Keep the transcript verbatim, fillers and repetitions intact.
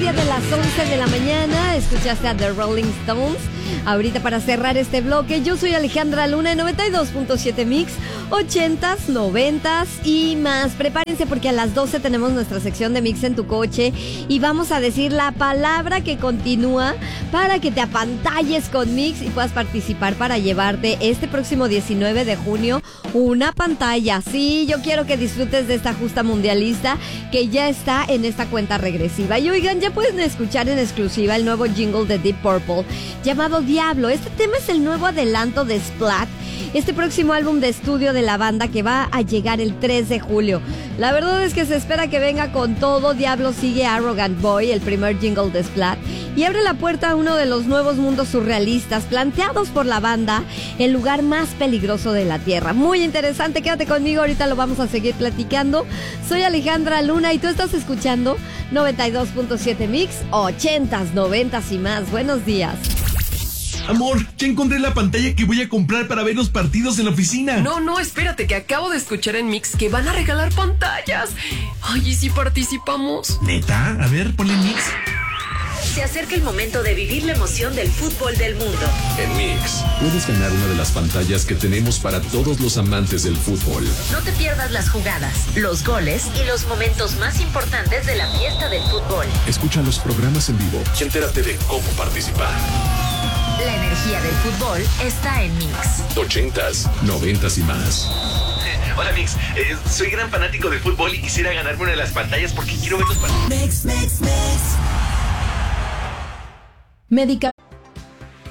media de las once de la mañana. Escuchaste a The Rolling Stones. Ahorita para cerrar este bloque, yo soy Alejandra Luna en noventa y dos punto siete Mix, ochentas, noventas y más. Prepárense porque a las doce tenemos nuestra sección de Mix en tu coche y vamos a decir la palabra que continúa para que te apantalles con Mix y puedas participar para llevarte este próximo diecinueve de junio una pantalla. Sí, yo quiero que disfrutes de esta justa mundialista que ya está en esta cuenta regresiva. Y oigan, ya pueden escuchar en exclusiva el nuevo jingle de Deep Purple llamado Diablo. Este tema es el nuevo adelanto de Splat, este próximo álbum de estudio de la banda que va a llegar el tres de julio. La verdad es que se espera que venga con todo. Diablo sigue Arrogant Boy, el primer jingle de Splat, y abre la puerta a uno de los nuevos mundos surrealistas planteados por la banda, el lugar más peligroso de la Tierra. Muy interesante, quédate conmigo, ahorita lo vamos a seguir platicando. Soy Alejandra Luna y tú estás escuchando noventa y dos punto siete Mix, ochentas, noventas y más. Buenos días. Amor, ya encontré la pantalla que voy a comprar para ver los partidos en la oficina. No, no, espérate, que acabo de escuchar en Mix que van a regalar pantallas. Ay, ¿y si participamos? ¿Neta? A ver, ponle Mix. Se acerca el momento de vivir la emoción del fútbol del mundo. En Mix, puedes ganar una de las pantallas que tenemos para todos los amantes del fútbol. No te pierdas las jugadas, los goles y los momentos más importantes de la fiesta del fútbol. Escucha los programas en vivo y entérate de cómo participar. La energía del fútbol está en Mix. Ochentas, noventas y más. Hola Mix, eh, soy gran fanático de fútbol y quisiera ganarme una de las pantallas porque quiero ver los partidos. Mix, Mix, Mix. Médica